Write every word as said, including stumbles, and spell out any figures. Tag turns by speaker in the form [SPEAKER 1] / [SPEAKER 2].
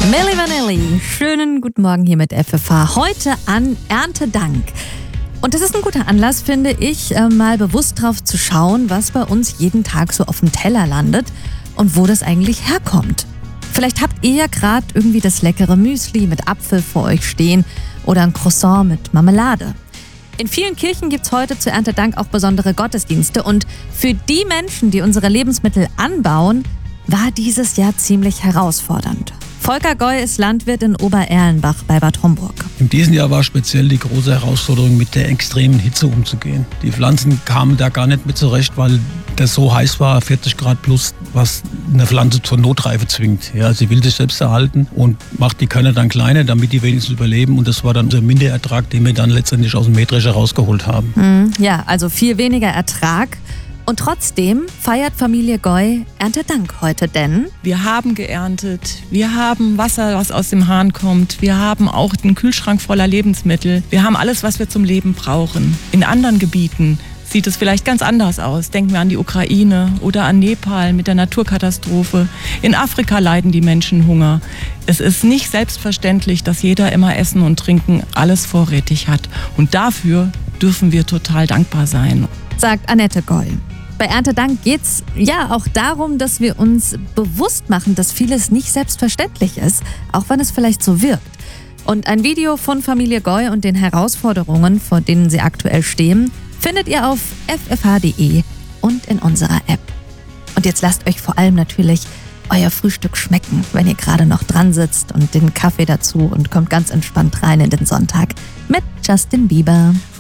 [SPEAKER 1] Milli Vanilli, schönen guten Morgen hier mit F F H. Heute an Erntedank. Und das ist ein guter Anlass, finde ich, mal bewusst drauf zu schauen, was bei uns jeden Tag so auf dem Teller landet und wo das eigentlich herkommt. Vielleicht habt ihr ja gerade irgendwie das leckere Müsli mit Apfel vor euch stehen oder ein Croissant mit Marmelade. In vielen Kirchen gibt es heute zu Erntedank auch besondere Gottesdienste. Und für die Menschen, die unsere Lebensmittel anbauen, war dieses Jahr ziemlich herausfordernd. Volker Goy ist Landwirt in Obererlenbach bei Bad Homburg.
[SPEAKER 2] In diesem Jahr war speziell die große Herausforderung, mit der extremen Hitze umzugehen. Die Pflanzen kamen da gar nicht mit zurecht, weil das so heiß war, vierzig Grad plus, was eine Pflanze zur Notreife zwingt. Ja, sie will sich selbst erhalten und macht die Körner dann kleiner, damit die wenigstens überleben. Und das war dann unser Minderertrag, den wir dann letztendlich aus dem Mähdrescher rausgeholt haben.
[SPEAKER 1] Mhm, ja, also viel weniger Ertrag. Und trotzdem feiert Familie Goy Erntedank heute, denn
[SPEAKER 3] wir haben geerntet, wir haben Wasser, was aus dem Hahn kommt, wir haben auch den Kühlschrank voller Lebensmittel, wir haben alles, was wir zum Leben brauchen. In anderen Gebieten sieht es vielleicht ganz anders aus. Denken wir an die Ukraine oder an Nepal mit der Naturkatastrophe. In Afrika leiden die Menschen Hunger. Es ist nicht selbstverständlich, dass jeder immer Essen und Trinken alles vorrätig hat. Und dafür dürfen wir total dankbar sein,
[SPEAKER 1] sagt Annette Goy. Bei Erntedank geht es ja auch darum, dass wir uns bewusst machen, dass vieles nicht selbstverständlich ist, auch wenn es vielleicht so wirkt. Und ein Video von Familie Goy und den Herausforderungen, vor denen sie aktuell stehen, findet ihr auf f f h punkt d e und in unserer App. Und jetzt lasst euch vor allem natürlich euer Frühstück schmecken, wenn ihr gerade noch dran sitzt, und den Kaffee dazu, und kommt ganz entspannt rein in den Sonntag mit Justin Bieber.